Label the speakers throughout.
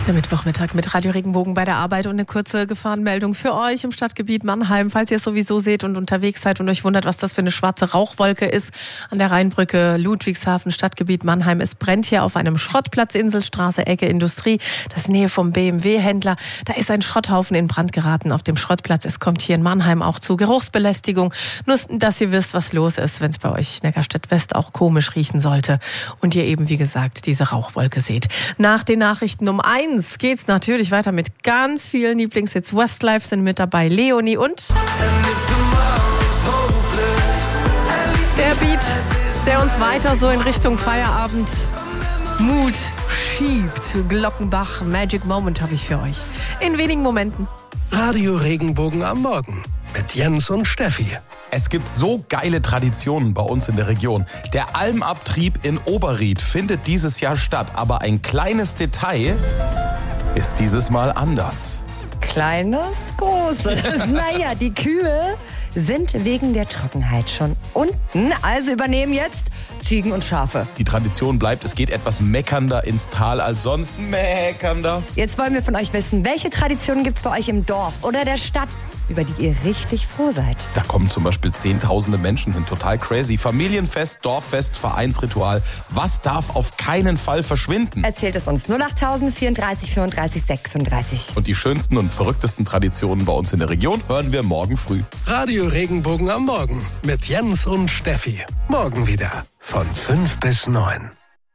Speaker 1: Der Mittwochmittag mit Radio Regenbogen bei der Arbeit und eine kurze Gefahrenmeldung für euch im Stadtgebiet Mannheim. Falls ihr es sowieso seht und unterwegs seid und euch wundert, was das für eine schwarze Rauchwolke ist an der Rheinbrücke Ludwigshafen, Stadtgebiet Mannheim. Es brennt hier auf einem Schrottplatz, Inselstraße, Ecke Industrie, das ist Nähe vom BMW-Händler. Da ist ein Schrotthaufen in Brand geraten auf dem Schrottplatz. Es kommt hier in Mannheim auch zu Geruchsbelästigung. Nur, dass ihr wisst, was los ist, wenn es bei euch Neckarstedt West auch komisch riechen sollte. Und ihr eben, wie gesagt, diese Rauchwolke seht. Nach den Nachrichten um 1 geht's natürlich weiter mit ganz vielen Lieblingshits. Westlife sind mit dabei, Leonie und der Beat, der uns weiter so in Richtung Feierabend Mut schiebt. Glockenbach, Magic Moment habe ich für euch. In wenigen Momenten.
Speaker 2: Radio Regenbogen am Morgen mit Jens und Steffi.
Speaker 3: Es gibt so geile Traditionen bei uns in der Region. Der Almabtrieb in Oberried findet dieses Jahr statt, aber ein kleines Detail ist dieses Mal anders.
Speaker 4: Kleines, großes. Naja, die Kühe sind wegen der Trockenheit schon unten, also übernehmen jetzt Ziegen und Schafe.
Speaker 3: Die Tradition bleibt, es geht etwas meckernder ins Tal als sonst. Meckernder.
Speaker 4: Jetzt wollen wir von euch wissen, welche Traditionen gibt's bei euch im Dorf oder der Stadt, über die ihr richtig froh seid?
Speaker 3: Da kommen zum Beispiel Zehntausende Menschen hin, total crazy. Familienfest, Dorffest, Vereinsritual. Was darf auf keinen Fall verschwinden?
Speaker 4: Erzählt es uns 08000 34 35 36.
Speaker 3: Und die schönsten und verrücktesten Traditionen bei uns in der Region hören wir morgen früh.
Speaker 2: Radio Regenbogen am Morgen mit Jens und Steffi. Morgen wieder von 5 bis 9.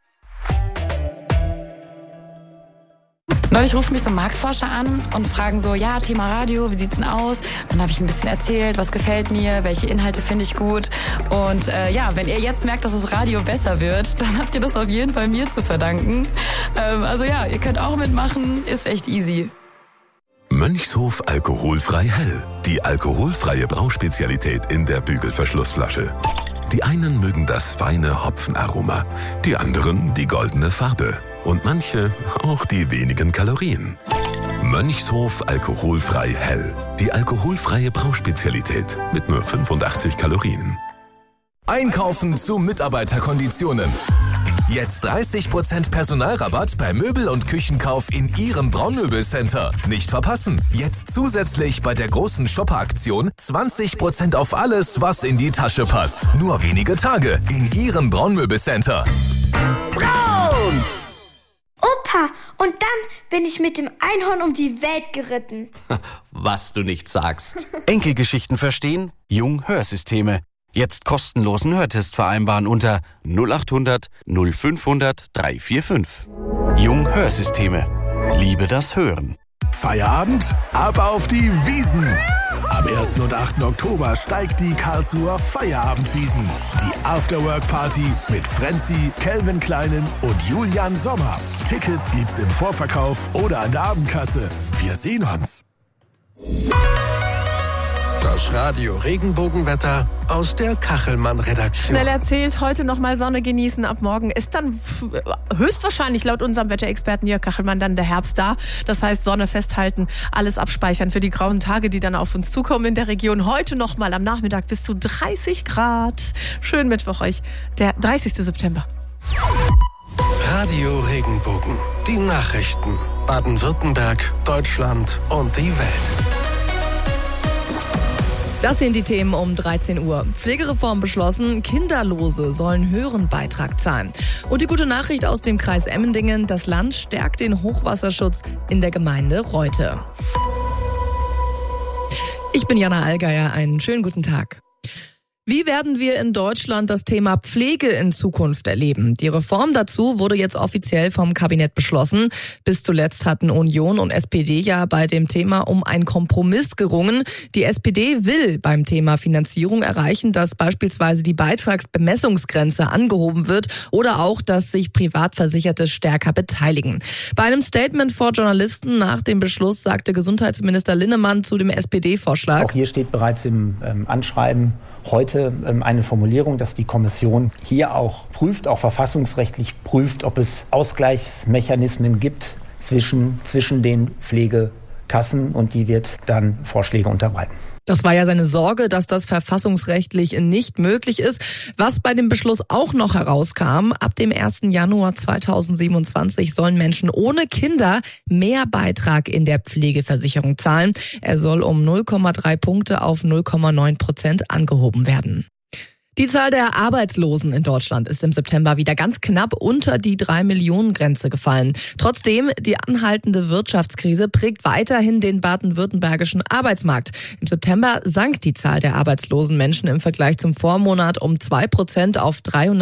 Speaker 5: Neulich rufen mich so Marktforscher an und fragen so, ja, Thema Radio, wie sieht's denn aus? Dann habe ich ein bisschen erzählt, was gefällt mir, welche Inhalte finde ich gut. Und wenn ihr jetzt merkt, dass das Radio besser wird, dann habt ihr das auf jeden Fall mir zu verdanken. Ihr könnt auch mitmachen, ist echt easy.
Speaker 6: Mönchshof alkoholfrei hell. Die alkoholfreie Brauspezialität in der Bügelverschlussflasche. Die einen mögen das feine Hopfenaroma, die anderen die goldene Farbe und manche auch die wenigen Kalorien. Mönchshof alkoholfrei hell. Die alkoholfreie Brauspezialität mit nur 85 Kalorien.
Speaker 7: Einkaufen zu Mitarbeiterkonditionen. Jetzt 30% Personalrabatt bei Möbel- und Küchenkauf in Ihrem Braunmöbelcenter. Nicht verpassen. Jetzt zusätzlich bei der großen Shopper-Aktion 20% auf alles, was in die Tasche passt. Nur wenige Tage in Ihrem Braunmöbelcenter.
Speaker 8: Braun! Opa, und dann bin ich mit dem Einhorn um die Welt geritten.
Speaker 9: Was du nicht sagst.
Speaker 10: Enkelgeschichten verstehen? Jung Hörsysteme. Jetzt kostenlosen Hörtest vereinbaren unter 0800 0500 345. Jung Hörsysteme. Liebe das Hören.
Speaker 11: Feierabend? Ab auf die Wiesn! Am 1. und 8. Oktober steigt die Karlsruher Feierabendwiesn. Die Afterwork-Party mit Frenzy, Calvin Kleinen und Julian Sommer. Tickets gibt's im Vorverkauf oder an der Abendkasse. Wir sehen uns.
Speaker 2: Das Radio Regenbogenwetter aus der Kachelmann-Redaktion.
Speaker 1: Schnell erzählt, heute nochmal Sonne genießen. Ab morgen ist dann höchstwahrscheinlich laut unserem Wetterexperten Jörg Kachelmann dann der Herbst da. Das heißt, Sonne festhalten, alles abspeichern für die grauen Tage, die dann auf uns zukommen in der Region. Heute nochmal am Nachmittag bis zu 30 Grad. Schönen Mittwoch euch, der 30. September.
Speaker 2: Radio Regenbogen, die Nachrichten. Baden-Württemberg, Deutschland und die Welt.
Speaker 12: Das sind die Themen um 13 Uhr. Pflegereform beschlossen, Kinderlose sollen höheren Beitrag zahlen. Und die gute Nachricht aus dem Kreis Emmendingen, das Land stärkt den Hochwasserschutz in der Gemeinde Reute. Ich bin Jana Allgeier, einen schönen guten Tag. Wie werden wir in Deutschland das Thema Pflege in Zukunft erleben? Die Reform dazu wurde jetzt offiziell vom Kabinett beschlossen. Bis zuletzt hatten Union und SPD ja bei dem Thema um einen Kompromiss gerungen. Die SPD will beim Thema Finanzierung erreichen, dass beispielsweise die Beitragsbemessungsgrenze angehoben wird oder auch, dass sich Privatversicherte stärker beteiligen. Bei einem Statement vor Journalisten nach dem Beschluss sagte Gesundheitsminister Linnemann zu dem SPD-Vorschlag:
Speaker 13: Auch hier steht bereits im Anschreiben heute eine Formulierung, dass die Kommission hier auch prüft, auch verfassungsrechtlich prüft, ob es Ausgleichsmechanismen gibt zwischen den Pflegeträgern Kassen und die wird dann Vorschläge unterbreiten.
Speaker 12: Das war ja seine Sorge, dass das verfassungsrechtlich nicht möglich ist. Was bei dem Beschluss auch noch herauskam, ab dem 1. Januar 2027 sollen Menschen ohne Kinder mehr Beitrag in der Pflegeversicherung zahlen. Er soll um 0,3 Punkte auf 0,9% angehoben werden. Die Zahl der Arbeitslosen in Deutschland ist im September wieder ganz knapp unter die 3-Millionen-Grenze gefallen. Trotzdem, die anhaltende Wirtschaftskrise prägt weiterhin den baden-württembergischen Arbeitsmarkt. Im September sank die Zahl der arbeitslosen Menschen im Vergleich zum Vormonat um 2% auf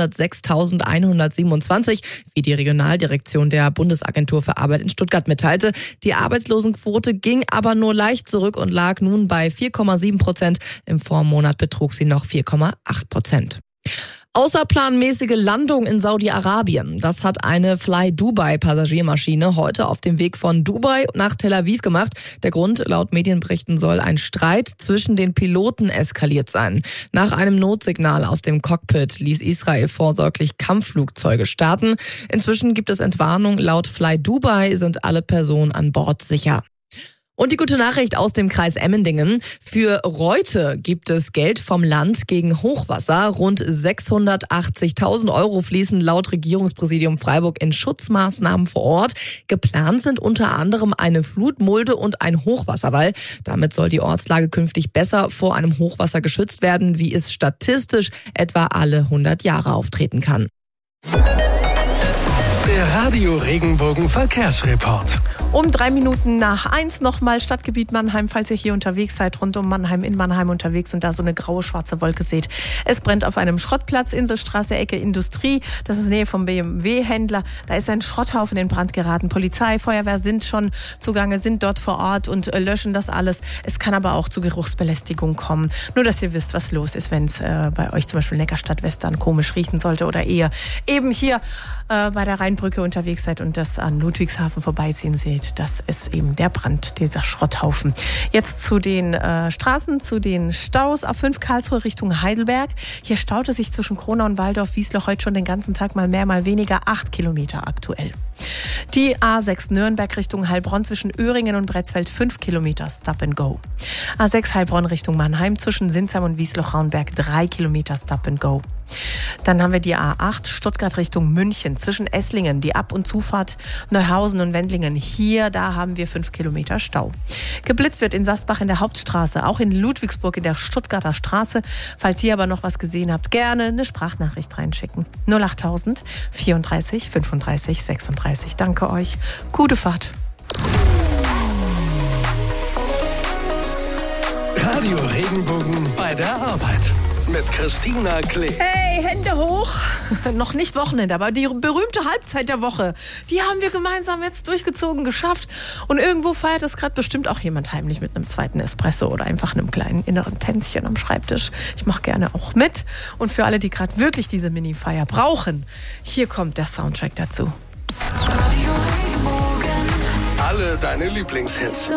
Speaker 12: 306.127, wie die Regionaldirektion der Bundesagentur für Arbeit in Stuttgart mitteilte. Die Arbeitslosenquote ging aber nur leicht zurück und lag nun bei 4,7%. Im Vormonat betrug sie noch 4,8%. Außerplanmäßige Landung in Saudi-Arabien. Das hat eine Fly Dubai Passagiermaschine heute auf dem Weg von Dubai nach Tel Aviv gemacht. Der Grund, laut Medienberichten, soll ein Streit zwischen den Piloten eskaliert sein. Nach einem Notsignal aus dem Cockpit ließ Israel vorsorglich Kampfflugzeuge starten. Inzwischen gibt es Entwarnung. Laut Fly Dubai sind alle Personen an Bord sicher. Und die gute Nachricht aus dem Kreis Emmendingen. Für Reute gibt es Geld vom Land gegen Hochwasser. Rund 680.000 € fließen laut Regierungspräsidium Freiburg in Schutzmaßnahmen vor Ort. Geplant sind unter anderem eine Flutmulde und ein Hochwasserwall. Damit soll die Ortslage künftig besser vor einem Hochwasser geschützt werden, wie es statistisch etwa alle 100 Jahre auftreten kann.
Speaker 2: Der Radio Regenbogen Verkehrsreport.
Speaker 1: Um 1:03 nochmal Stadtgebiet Mannheim, falls ihr hier unterwegs seid, rund um Mannheim, in Mannheim unterwegs und da so eine graue, schwarze Wolke seht. Es brennt auf einem Schrottplatz, Inselstraße, Ecke Industrie. Das ist Nähe vom BMW-Händler. Da ist ein Schrotthaufen in Brand geraten. Polizei, Feuerwehr sind schon zugange, sind dort vor Ort und löschen das alles. Es kann aber auch zu Geruchsbelästigung kommen. Nur, dass ihr wisst, was los ist, wenn es bei euch zum Beispiel Neckarstadt Western komisch riechen sollte oder eher eben hier bei der Rheinbrücke unterwegs seid und das an Ludwigshafen vorbeiziehen seht. Das ist eben der Brand, dieser Schrotthaufen. Jetzt zu den Straßen, zu den Staus. A5 Karlsruhe Richtung Heidelberg. Hier staute sich zwischen Kronau und Waldorf-Wiesloch heute schon den ganzen Tag mal mehr, mal weniger. 8 Kilometer aktuell. Die A6 Nürnberg Richtung Heilbronn zwischen Öhringen und Bretzfeld 5 Kilometer Stop and Go. A6 Heilbronn Richtung Mannheim zwischen Sinsheim und Wiesloch-Raunberg 3 Kilometer Stop and Go. Dann haben wir die A8 Stuttgart Richtung München zwischen Esslingen, die Ab- und Zufahrt Neuhausen und Wendlingen. Hier, da haben wir 5 Kilometer Stau. Geblitzt wird in Sasbach in der Hauptstraße, auch in Ludwigsburg in der Stuttgarter Straße. Falls ihr aber noch was gesehen habt, gerne eine Sprachnachricht reinschicken. 08000 34 35 36. Danke euch. Gute Fahrt.
Speaker 2: Radio Regenbogen bei der Arbeit. Mit Christina Klee.
Speaker 1: Hey, Hände hoch. Noch nicht Wochenende, aber die berühmte Halbzeit der Woche, die haben wir gemeinsam jetzt durchgezogen, geschafft. Und irgendwo feiert es gerade bestimmt auch jemand heimlich mit einem zweiten Espresso oder einfach einem kleinen inneren Tänzchen am Schreibtisch. Ich mache gerne auch mit. Und für alle, die gerade wirklich diese Mini-Feier brauchen, hier kommt der Soundtrack dazu.
Speaker 2: Alle deine Lieblingshits.